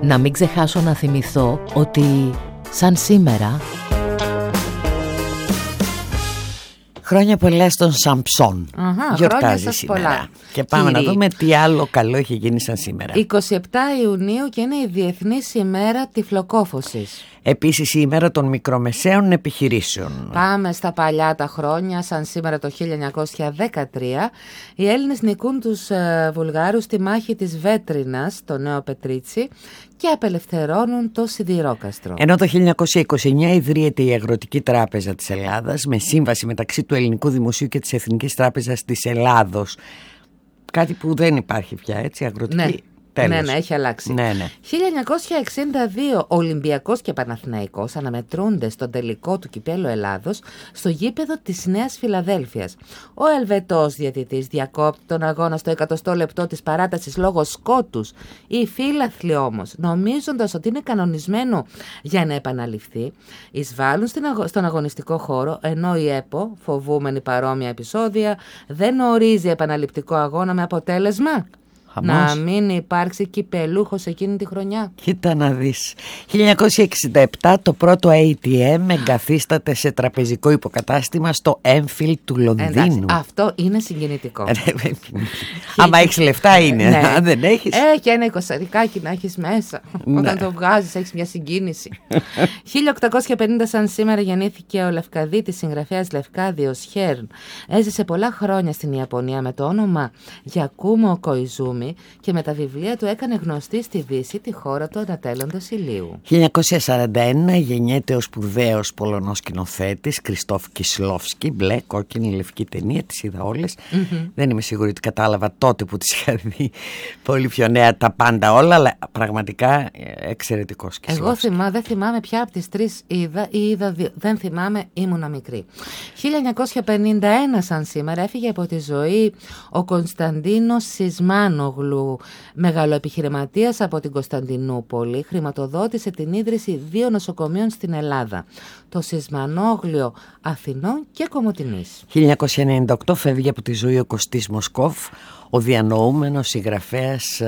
Να μην ξεχάσω να θυμηθώ ότι σαν σήμερα... Χρόνια πολλά στον Σαμψόν. Γιορτάζει σήμερα πολλά. Και πάμε να δούμε τι άλλο καλό έχει γίνει σαν σήμερα. 27 Ιουνίου και είναι η Διεθνής ημέρα τυφλοκόφωσης. Επίσης η ημέρα των μικρομεσαίων επιχειρήσεων. Πάμε στα παλιά τα χρόνια. Σαν σήμερα το 1913 οι Έλληνες νικούν τους Βουλγάρους στη μάχη της Βέτρινας, το Νέο Πετρίτσι, και απελευθερώνουν το Σιδηρόκαστρο. Ενώ το 1929 ιδρύεται η Αγροτική Τράπεζα της Ελλάδας με σύμβαση μεταξύ του Ελληνικού Δημοσίου και της Εθνικής Τράπεζας της Ελλάδος. Κάτι που δεν υπάρχει πια, έτσι, αγροτική. Ναι. Τέλος. Ναι, έχει αλλάξει. Ναι. 1962 Ολυμπιακός και Παναθηναϊκός αναμετρούνται στον τελικό του Κυπέλλου Ελλάδος στο γήπεδο της Νέας Φιλαδέλφειας. Ο Ελβετός διαιτητής διακόπτει τον αγώνα στο 100 λεπτό της παράτασης λόγω σκότους. Οι φίλαθλοι όμως, νομίζοντας ότι είναι κανονισμένο για να επαναληφθεί, εισβάλλουν στον αγωνιστικό χώρο, ενώ η ΕΠΟ, φοβούμενη παρόμοια επεισόδια, δεν ορίζει επαναληπτικό αγώνα με αποτέλεσμα να μην υπάρξει κυπελούχος εκείνη τη χρονιά. Κοίτα να δεις. 1967 το πρώτο ATM εγκαθίσταται σε τραπεζικό υποκατάστημα στο Enfield του Λονδίνου. Εντάξει, αυτό είναι συγκινητικό. Άμα έχεις λεφτά είναι. Ναι. Αν δεν έχεις. Και ένα εικοσαρικάκι να έχεις μέσα. Όταν το βγάζεις έχεις μια συγκίνηση. 1850 σαν σήμερα γεννήθηκε ο Λευκαδίτης συγγραφέας Λευκάδιος Χέρν. Έζησε πολλά χρόνια στην Ιαπωνία με το όνομα Γιακούμο Κοϊζούμι και με τα βιβλία του έκανε γνωστή στη Δύση τη χώρα του ανατέλλοντος ηλίου. 1941 γεννιέται ο σπουδαίος Πολωνός σκηνοθέτης Κριστόφ Κισλόφσκι. Μπλε, κόκκινη, λευκή ταινία, τις είδα όλες. Δεν είμαι σίγουρη ότι κατάλαβα τότε που τις είχα δει πολύ πιο νέα τα πάντα όλα, αλλά πραγματικά εξαιρετικός Κισλόφσκι. Εγώ δεν θυμάμαι ποια από τις τρεις είδα ή είδα δύο. Δεν θυμάμαι, ήμουνα μικρή. 1951 σαν σήμερα έφυγε από τη ζωή ο Κωνσταντίνος Σισμάνογλου, μεγαλοεπιχειρηματίας από την Κωνσταντινούπολη. Χρηματοδότησε την ίδρυση 2 νοσοκομείων στην Ελλάδα, το Σισμανόγλιο Αθηνών και Κομοτηνής. 1998 φεύγει από τη ζωή ο Κωστής Μοσκόφ, ο διανοούμενος συγγραφέας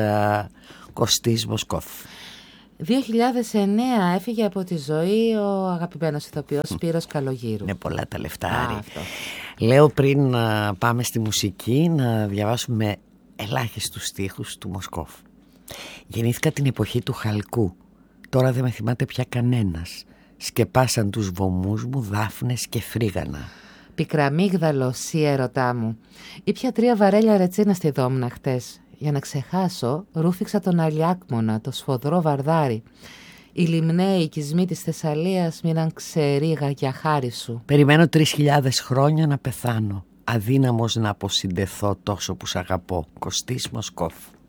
Κωστής Μοσκόφ. 2009 έφυγε από τη ζωή ο αγαπημένος ηθοποιός Σπύρος Καλογύρου. Είναι πολλά τα λεφτά. Λέω πριν να πάμε στη μουσική να διαβάσουμε ελάχιστους στίχους του Μοσκόφ. Γεννήθηκα την εποχή του χαλκού. Τώρα δεν με θυμάται πια κανένας. Σκεπάσαν τους βωμούς μου δάφνες και φρίγανα. Πικραμίγδαλο, σύ ερωτά μου. Ήπια 3 βαρέλια ρετσίνα στη δόμνα χτες. Για να ξεχάσω, ρούφηξα τον Αλιάκμονα, το σφοδρό βαρδάρι. Οι λιμναίοι οικισμοί της Θεσσαλίας μείναν ξερίγα για χάρη σου. Περιμένω 3.000 χρόνια να πεθάνω. Αδύναμος να αποσυντεθώ τόσο που σ' αγαπώ. Κωστής Μοσκόφ.